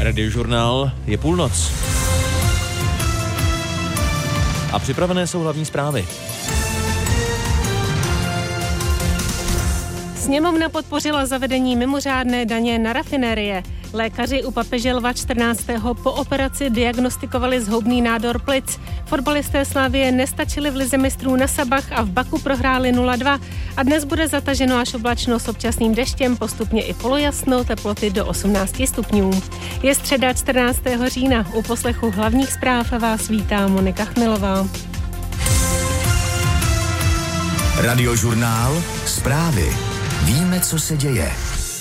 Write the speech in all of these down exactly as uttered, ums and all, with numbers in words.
Radiožurnál, je půlnoc. A připravené jsou hlavní zprávy. Sněmovna podpořila zavedení mimořádné daně na rafinérie. Lékaři u papeže Lva čtrnáctého po operaci diagnostikovali zhoubný nádor plic. Fotbalisté Slavie nestačili v lize mistrů na Sabach a v Baku prohráli nula dva. A dnes bude zataženo až oblačno s občasným deštěm, postupně i polojasno, teploty do osmnáct stupňů. Je středa čtrnáctého října. U poslechu hlavních zpráv vás vítá Monika Chmelová. Radiožurnál, zprávy. Víme, co se děje.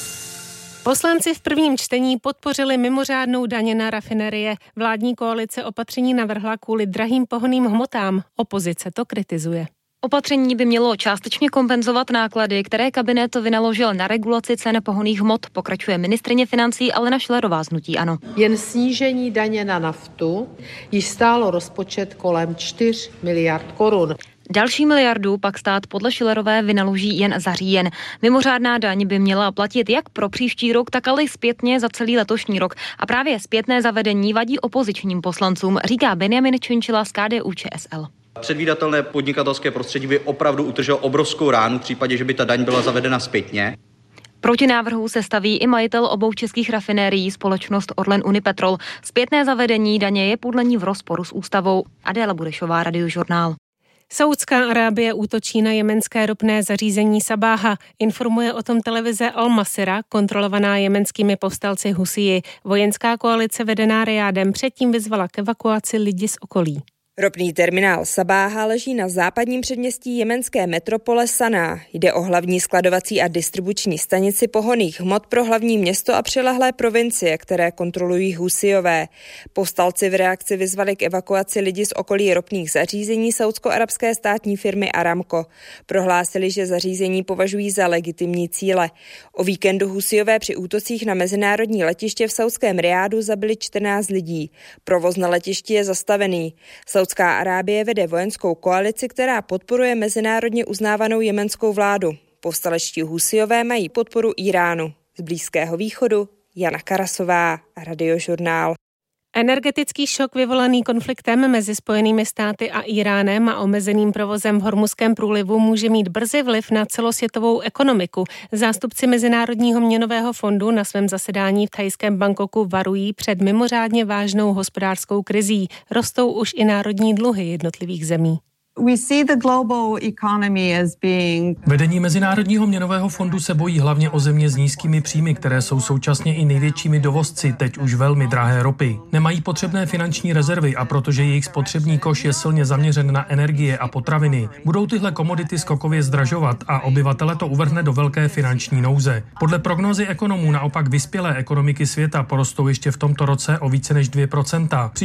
Poslanci v prvním čtení podpořili mimořádnou daně na rafinerie. Vládní koalice opatření navrhla kvůli drahým pohonným hmotám. Opozice to kritizuje. Opatření by mělo částečně kompenzovat náklady, které kabinet vynaložil na regulaci cen pohonných hmot, pokračuje ministryně financí Alena Schillerová z hnutí ANO. Jen snížení daně na naftu již stálo rozpočet kolem čtyři miliard korun. Další miliardu pak stát podle Schillerové vynaloží jen za říjen. Mimořádná daň by měla platit jak pro příští rok, tak ale i zpětně za celý letošní rok. A právě zpětné zavedení vadí opozičním poslancům, říká Benjamin Činčila z K D U Č S L. Předvídatelné podnikatelské prostředí by opravdu utrželo obrovskou ránu v případě, že by ta daň byla zavedena zpětně. Proti návrhu se staví i majitel obou českých rafinérií, společnost Orlen Unipetrol. Zpětné zavedení daně je podle ní v rozporu s ústavou. Adéla Burešová, Radiožurnál. Saúdská Arábie útočí na jemenské ropné zařízení Sabáha. Informuje o tom televize Al Masira, kontrolovaná jemenskými povstalci Husiji. Vojenská koalice vedená Rijádem předtím vyzvala k evakuaci lidí z okolí. Ropný terminál Sabáha leží na západním předměstí jemenské metropole Saná. Jde o hlavní skladovací a distribuční stanici pohonných hmot pro hlavní město a přilehlé provincie, které kontrolují Husijové. Povstalci v reakci vyzvali k evakuaci lidí z okolí ropných zařízení saúdsko-arabské státní firmy Aramco. Prohlásili, že zařízení považují za legitimní cíle. O víkendu Husijové při útocích na mezinárodní letiště v saúdském Rijádu zabili čtrnáct lidí. Provoz na letišti je zastavený. Saúdská Arábie vede vojenskou koalici, která podporuje mezinárodně uznávanou jemenskou vládu. Povstalečtí Husijové mají podporu Iránu. Z Blízkého východu Jana Karasová, Radiožurnál. Energetický šok vyvolaný konfliktem mezi Spojenými státy a Iránem a omezeným provozem v Hormuzském průlivu může mít brzy vliv na celosvětovou ekonomiku. Zástupci Mezinárodního měnového fondu na svém zasedání v thajském Bangkoku varují před mimořádně vážnou hospodářskou krizí. Rostou už i národní dluhy jednotlivých zemí. Vedení Mezinárodního měnového fondu se bojí hlavně o země s nízkými příjmy, které jsou současně i největšími dovozci teď už velmi drahé ropy. Nemají potřebné finanční rezervy a protože jejich spotřební koš je silně zaměřen na energie a potraviny, budou tyhle komodity skokově zdražovat a obyvatele to uvrhne do velké finanční nouze. Podle prognózy ekonomů naopak vyspělé ekonomiky světa porostou ještě v tomto roce o více než dvě procenta.